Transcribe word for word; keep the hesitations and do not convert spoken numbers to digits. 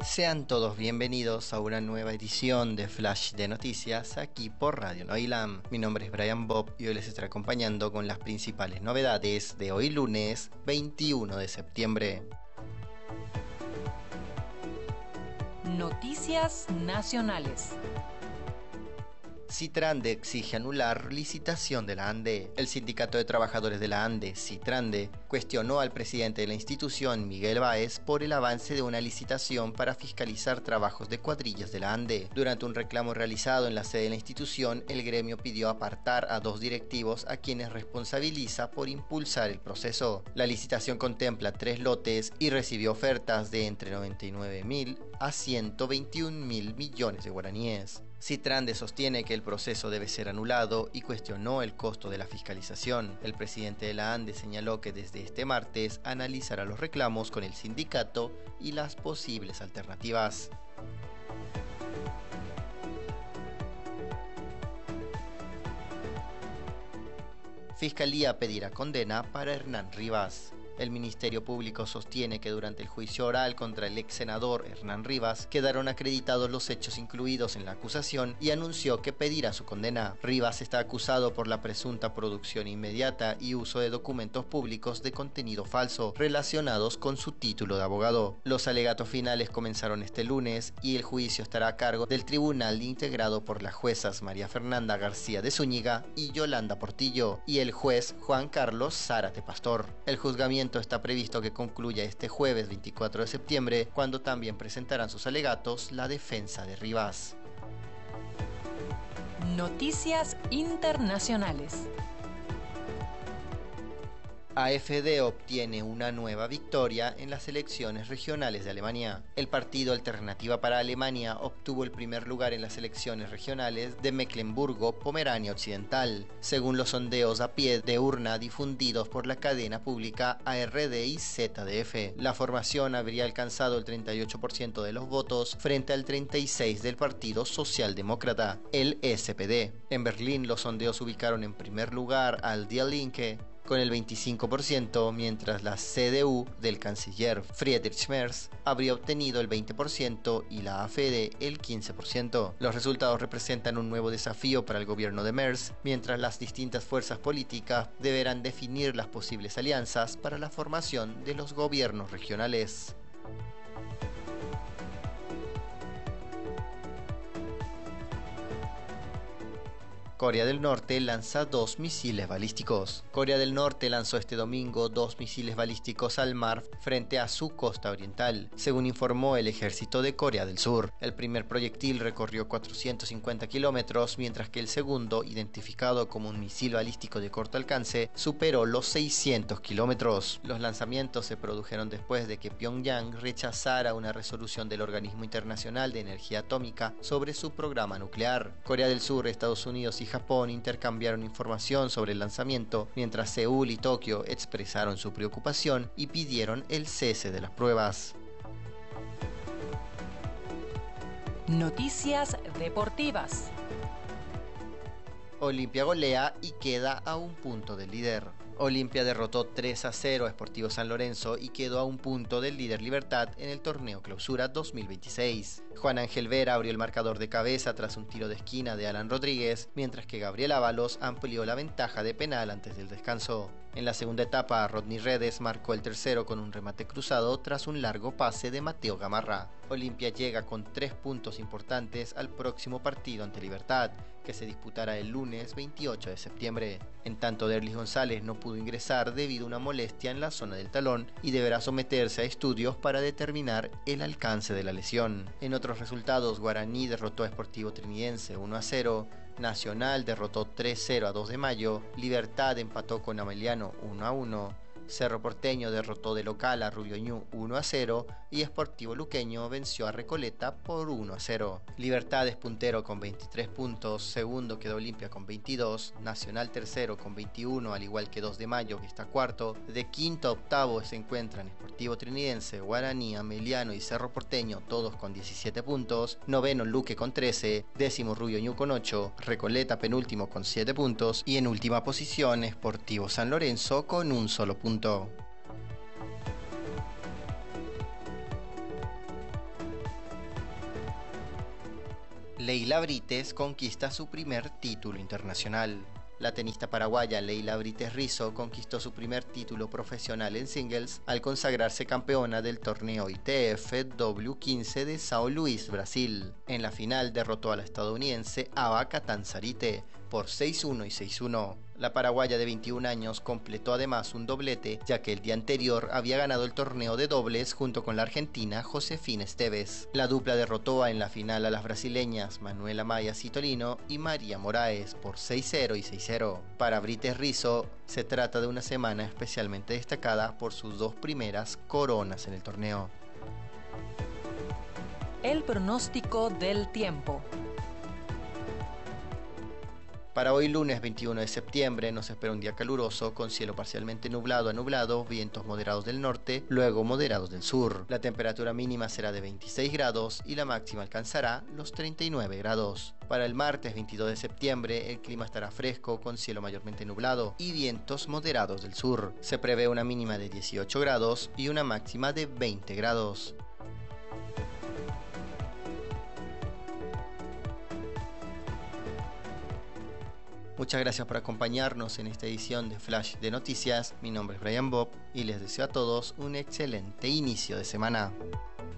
Sean todos bienvenidos a una nueva edición de Flash de Noticias aquí por Radio Noilam. Mi nombre es Brian Bob y hoy les estaré acompañando con las principales novedades de hoy lunes veintiuno de septiembre. Noticias nacionales. Citrande exige anular licitación de la ANDE. El Sindicato de Trabajadores de la ANDE, Citrande, cuestionó al presidente de la institución, Miguel Báez, por el avance de una licitación para fiscalizar trabajos de cuadrillas de la ANDE. Durante un reclamo realizado en la sede de la institución, el gremio pidió apartar a dos directivos a quienes responsabiliza por impulsar el proceso. La licitación contempla tres lotes y recibió ofertas de entre noventa y nueve mil a ciento veintiún mil millones de guaraníes. Citrande sostiene que el proceso debe ser anulado y cuestionó el costo de la fiscalización. El presidente de la ANDE señaló que desde este martes analizará los reclamos con el sindicato y las posibles alternativas. Fiscalía pedirá condena para Hernán Rivas. El Ministerio Público sostiene que durante el juicio oral contra el ex senador Hernán Rivas quedaron acreditados los hechos incluidos en la acusación y anunció que pedirá su condena. Rivas está acusado por la presunta producción inmediata y uso de documentos públicos de contenido falso relacionados con su título de abogado. Los alegatos finales comenzaron este lunes y el juicio estará a cargo del tribunal integrado por las juezas María Fernanda García de Zúñiga y Yolanda Portillo y el juez Juan Carlos Zárate Pastor. El juzgamiento está previsto que concluya este jueves veinticuatro de septiembre, cuando también presentarán sus alegatos la defensa de Rivas. Noticias internacionales. A F D obtiene una nueva victoria en las elecciones regionales de Alemania. El partido Alternativa para Alemania obtuvo el primer lugar en las elecciones regionales de Mecklemburgo-Pomerania Occidental, según los sondeos a pie de urna difundidos por la cadena pública A R D y Z D F. La formación habría alcanzado el treinta y ocho por ciento de los votos frente al treinta y seis por ciento del Partido Socialdemócrata, el S P D. En Berlín, los sondeos ubicaron en primer lugar al Die Linke con el veinticinco por ciento, mientras la C D U del canciller Friedrich Merz habría obtenido el veinte por ciento y la A F D el quince por ciento. Los resultados representan un nuevo desafío para el gobierno de Merz, mientras las distintas fuerzas políticas deberán definir las posibles alianzas para la formación de los gobiernos regionales. Corea del Norte lanza dos misiles balísticos. Corea del Norte lanzó este domingo dos misiles balísticos al mar frente a su costa oriental, según informó el ejército de Corea del Sur. El primer proyectil recorrió cuatrocientos cincuenta kilómetros, mientras que el segundo, identificado como un misil balístico de corto alcance, superó los seiscientos kilómetros. Los lanzamientos se produjeron después de que Pyongyang rechazara una resolución del Organismo Internacional de Energía Atómica sobre su programa nuclear. Corea del Sur, Estados Unidos y Japón intercambiaron información sobre el lanzamiento, mientras Seúl y Tokio expresaron su preocupación y pidieron el cese de las pruebas. Noticias deportivas. Olimpia golea y queda a un punto del líder. Olimpia derrotó tres a cero a Sportivo San Lorenzo y quedó a un punto del líder Libertad en el torneo Clausura dos mil veintiséis. Juan Ángel Vera abrió el marcador de cabeza tras un tiro de esquina de Alan Rodríguez, mientras que Gabriel Ábalos amplió la ventaja de penal antes del descanso. En la segunda etapa, Rodney Redes marcó el tercero con un remate cruzado tras un largo pase de Mateo Gamarra. Olimpia llega con tres puntos importantes al próximo partido ante Libertad, que se disputará el lunes veintiocho de septiembre. En tanto, Derlis González no pudo ingresar debido a una molestia en la zona del talón y deberá someterse a estudios para determinar el alcance de la lesión. En otros resultados, Guaraní derrotó a Sportivo Trinidense uno a cero, Nacional derrotó tres cero a dos de Mayo, Libertad empató con Ameliano uno a uno, Cerro Porteño derrotó de local a Rubio Ñu uno a cero y Sportivo Luqueño venció a Recoleta por uno a cero. Libertad es puntero con veintitrés puntos, segundo quedó Olimpia con veintidós, Nacional tercero con veintiuno, al igual que dos de Mayo que está cuarto. De quinto a octavo se encuentran Sportivo Trinidense, Guaraní, Ameliano y Cerro Porteño, todos con diecisiete puntos, noveno Luque con trece, décimo Rubio Ñu con ocho, Recoleta penúltimo con siete puntos y en última posición Sportivo San Lorenzo con un solo punto. Leila Brites conquista su primer título internacional. La tenista paraguaya Leila Brites Rizzo conquistó su primer título profesional en singles al consagrarse campeona del torneo I T F W quince de São Luís, Brasil. En la final derrotó a la estadounidense Ava Catanzarite por seis uno y seis uno. La paraguaya de veintiún años completó además un doblete, ya que el día anterior había ganado el torneo de dobles junto con la argentina Josefina Esteves. La dupla derrotó en la final a las brasileñas Manuela Maia Citolino y María Moraes por seis cero y seis cero. Para Brites Rizzo se trata de una semana especialmente destacada por sus dos primeras coronas en el torneo. El pronóstico del tiempo. Para hoy lunes veintiuno de septiembre nos espera un día caluroso con cielo parcialmente nublado a nublado, vientos moderados del norte, luego moderados del sur. La temperatura mínima será de veintiséis grados y la máxima alcanzará los treinta y nueve grados. Para el martes veintidós de septiembre el clima estará fresco con cielo mayormente nublado y vientos moderados del sur. Se prevé una mínima de dieciocho grados y una máxima de veinte grados. Muchas gracias por acompañarnos en esta edición de Flash de Noticias. Mi nombre es Brian Bob y les deseo a todos un excelente inicio de semana.